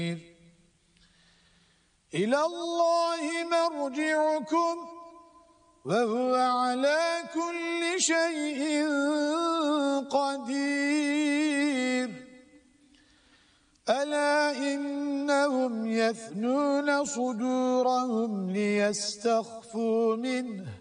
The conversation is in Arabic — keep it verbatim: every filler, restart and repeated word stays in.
إلى الله مرجعكم وهو على كل شيء قدير ألا إنهم يثنون صدورهم ليستخفوا منه